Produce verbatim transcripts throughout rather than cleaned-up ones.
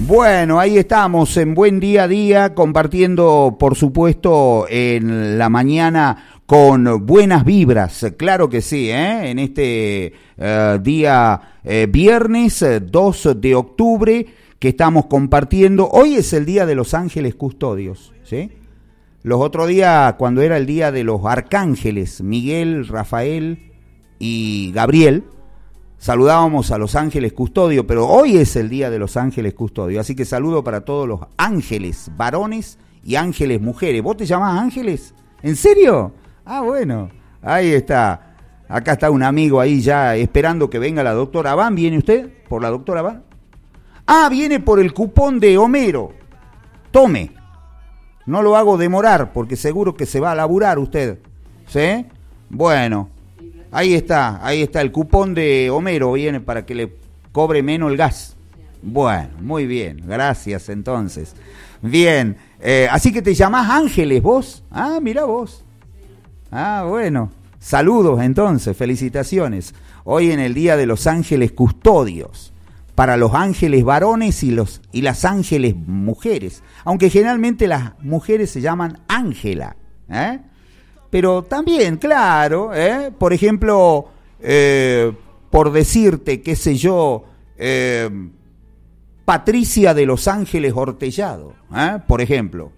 Bueno, ahí estamos en Buen Día a Día, compartiendo, por supuesto, en la mañana con buenas vibras, claro que sí, ¿eh? En este uh, día eh, viernes dos de octubre que estamos compartiendo. Hoy es el Día de los Ángeles Custodios, ¿sí? Los otros días, cuando era el Día de los Arcángeles, Miguel, Rafael y Gabriel, saludábamos a los ángeles custodios, pero hoy es el Día de los Ángeles Custodios, así que saludo para todos los ángeles varones y ángeles mujeres. ¿Vos te llamás Ángeles? ¿En serio? Ah, bueno, ahí está. Acá está un amigo ahí ya esperando que venga la doctora Van. ¿Viene usted por la doctora Van? Ah, viene por el cupón de Homero. Tome. No lo hago demorar porque seguro que se va a laburar usted. ¿Sí? Bueno. Ahí está, ahí está el cupón de Homero, viene para que le cobre menos el gas. Bueno, muy bien, gracias entonces. Bien, eh, así que te llamás Ángeles vos. Ah, mirá vos. Ah, bueno, saludos entonces, felicitaciones. Hoy en el Día de los Ángeles Custodios, para los ángeles varones y, los, y las ángeles mujeres, aunque generalmente las mujeres se llaman Ángela, ¿eh? Pero también, claro, ¿eh? Por ejemplo, eh, por decirte, qué sé yo, eh, Patricia de los Ángeles Hortellado, ¿eh? Por ejemplo,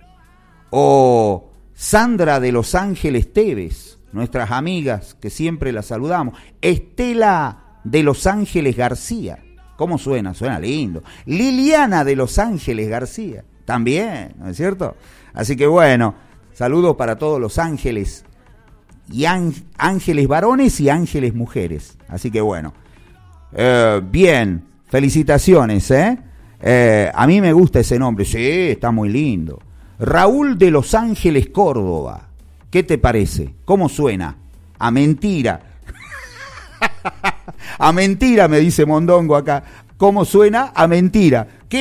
o Sandra de los Ángeles Tevez, nuestras amigas que siempre las saludamos, Estela de los Ángeles García, ¿cómo suena? Suena lindo. Liliana de los Ángeles García, también, ¿no es cierto? Así que bueno, saludos para todos los ángeles, y ángeles varones y ángeles mujeres. Así que bueno, eh, bien, felicitaciones, ¿eh? ¿eh? A mí me gusta ese nombre, sí, está muy lindo. Raúl de los Ángeles Córdoba, ¿qué te parece? ¿Cómo suena? A mentira. A mentira, me dice Mondongo acá. ¿Cómo suena? A mentira. ¿Qué